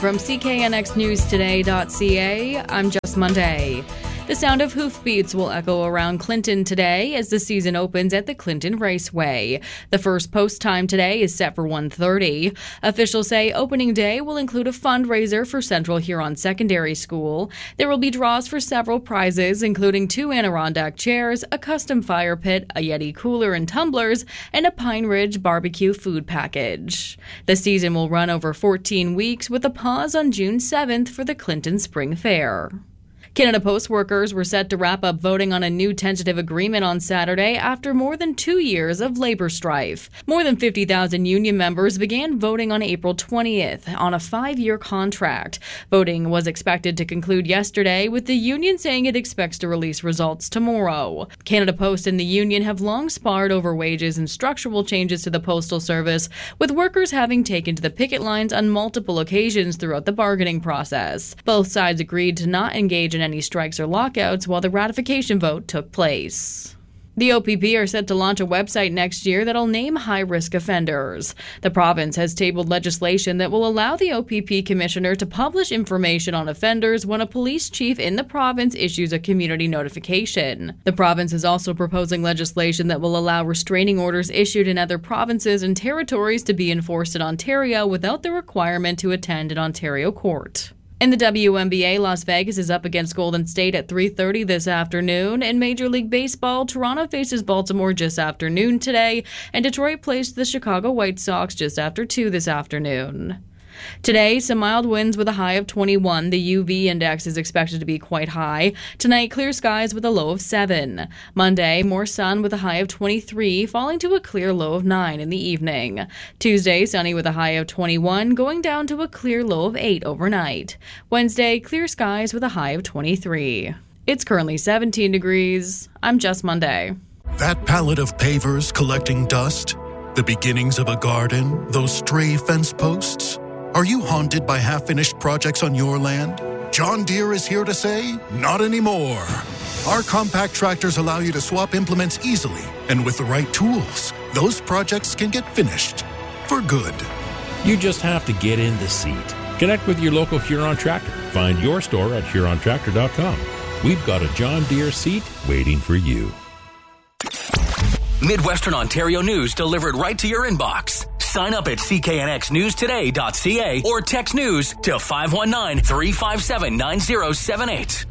From CKNXNewsToday.ca, I'm Jess Monday. The sound of hoofbeats will echo around Clinton today as the season opens at the Clinton Raceway. The first post time today is set for 1:30. Officials say opening day will include a fundraiser for Central Huron Secondary School. There will be draws for several prizes, including 2 Adirondack chairs, a custom fire pit, a Yeti cooler and tumblers, and a Pine Ridge barbecue food package. The season will run over 14 weeks with a pause on June 7th for the Clinton Spring Fair. Canada Post workers were set to wrap up voting on a new tentative agreement on Saturday after more than 2 years of labor strife. More than 50,000 union members began voting on April 20th on a 5-year contract. Voting was expected to conclude yesterday, with the union saying it expects to release results tomorrow. Canada Post and the union have long sparred over wages and structural changes to the postal service, with workers having taken to the picket lines on multiple occasions throughout the bargaining process. Both sides agreed to not engage in any strikes or lockouts while the ratification vote took place. The OPP are set to launch a website next year that'll name high-risk offenders. The province has tabled legislation that will allow the OPP commissioner to publish information on offenders when a police chief in the province issues a community notification. The province is also proposing legislation that will allow restraining orders issued in other provinces and territories to be enforced in Ontario without the requirement to attend an Ontario court. In the WNBA, Las Vegas is up against Golden State at 3:30 this afternoon. In Major League Baseball, Toronto faces Baltimore just after noon today, and Detroit plays the Chicago White Sox just after 2 this afternoon. Today, some mild winds with a high of 21. The UV index is expected to be quite high. Tonight, clear skies with a low of 7. Monday, more sun with a high of 23, falling to a clear low of 9 in the evening. Tuesday, sunny with a high of 21, going down to a clear low of 8 overnight. Wednesday, clear skies with a high of 23. It's currently 17 degrees. I'm Jess Monday. That pallet of pavers collecting dust? The beginnings of a garden? Those stray fence posts? Are you haunted by half-finished projects on your land? John Deere is here to say, not anymore. Our compact tractors allow you to swap implements easily, and with the right tools, those projects can get finished for good. You just have to get in the seat. Connect with your local Huron Tractor. Find your store at HuronTractor.com. We've got a John Deere seat waiting for you. Midwestern Ontario news delivered right to your inbox. Sign up at cknxnewstoday.ca or text news to 519-357-9078.